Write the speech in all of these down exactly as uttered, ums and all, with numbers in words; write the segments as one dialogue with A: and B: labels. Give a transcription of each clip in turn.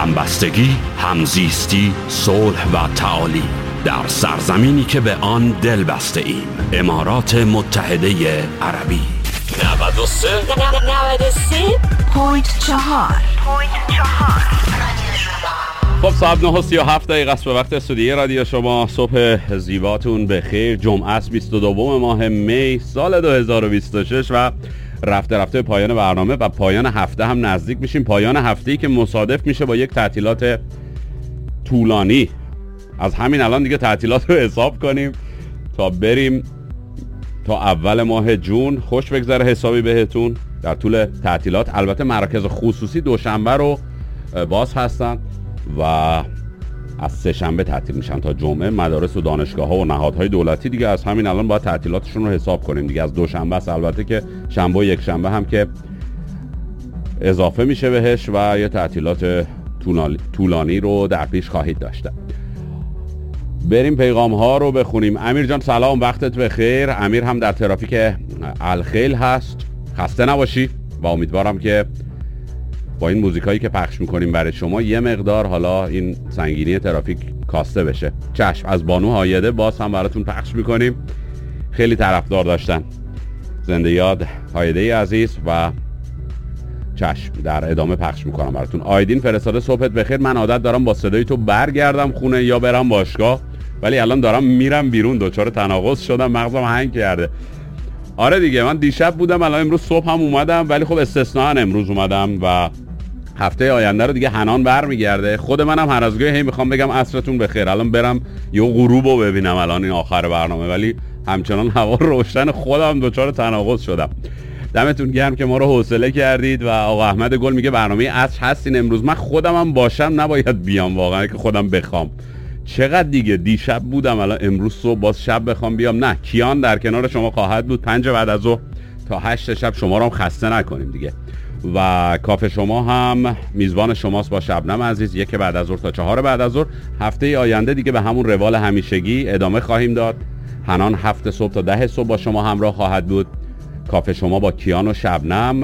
A: همبستگی، همزیستی، صلح و تعالی در سرزمینی که به آن دل بسته ایم. امارات متحده عربی. نود و سه
B: نود و سه پوینت چهار.
C: خب ساعت نه و سی و هفت دقیقه است به وقت استودیوی رادیو شما. صبح زیباتون بخیر. جمعه است بیست و دو ماه می سال دو هزار و بیست و شش و رفته رفته پایان برنامه و پایان هفته هم نزدیک میشیم. پایان هفته‌ای که مصادف میشه با یک تعطیلات طولانی. از همین الان دیگه تعطیلات رو حساب کنیم تا بریم تا اول ماه جون. خوش بگذره حسابی بهتون در طول تعطیلات. البته مراکز خصوصی دوشنبه رو باز هستن و از سه شنبه تعطیل میشن تا جمعه. مدارس و دانشگاه ها و نهادهای دولتی دیگه از همین الان باید تعطیلاتشون رو حساب کنیم دیگه. از دوشنبه است البته که شنبه و یک شنبه هم که اضافه میشه بهش و یه تعطیلات طولانی رو در پیش خواهید داشته. بریم پیغام ها رو بخونیم. امیر جان سلام، وقتت بخیر. امیر هم در ترافیک الخیل هست. خسته نباشی و امیدوارم که با این موزیکایی که پخش میکنیم برای شما یه مقدار حالا این سنگینی ترافیک کاسته بشه. چشم. از بانو هایده باز هم براتون پخش میکنیم. خیلی طرفدار داشتن. زنده یاد هایده عزیز و چشم در ادامه پخش میکنم براتون. آیدین فرستاده صبحت بخیر. من عادت دارم با صدای تو برگردم خونه یا برم باشگاه، ولی الان دارم میرم بیرون. دوچار تناقض شدم، مغزم هنگ کرده. آره دیگه، من دیشب بودم الان امروز صبح هم اومدم، ولی خب استثناء امروز اومدم و هفته آینده رو دیگه حنان برمیگرده. خود منم هر از گاهی هی میخوام بگم عصرتون بخیر، الان برم یه غروب رو ببینم الان این آخر برنامه، ولی همچنان هوا روشن. خودم دوچار تناقض شدم. دمتون گرم که ما رو حوصله کردید. و آقا احمد گل میگه برنامه عصر هستین امروز. من خودم هم باشم نباید بیام واقعا که خودم بخوام. چقدر دیگه دیشب بودم الان امروز صبح باز شب بخوام بیام. نه، کیان در کنار شما خواهد بود پنج بعد از ظهر تا هشت شب. شما رو هم خسته نکنیم دیگه. و کافه شما هم میزبان شماست با شبنم عزیز، یک بعد از ظهر تا چهار بعد از ظهر. هفته آینده دیگه به همون روال همیشگی ادامه خواهیم داد. حنان هفت صبح تا ده صبح با شما همراه خواهد بود. کافه شما با کیان و شبنم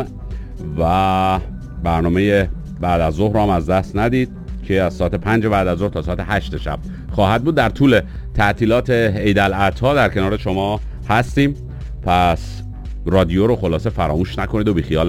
C: و برنامه بعد از ظهر رو هم از دست ندید که از ساعت پنج بعد از ظهر تا ساعت هشت شب خواهد بود. در طول تعطیلات عید الاضحی در کنار شما هستیم. پس رادیو رو خلاصه فراموش نکنید و بیخیال